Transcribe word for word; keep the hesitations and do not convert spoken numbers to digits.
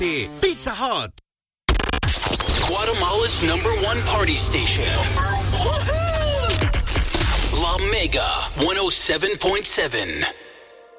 Norte, Pizza Hut. Guatemala's number one party station. La Mega one oh seven point seven.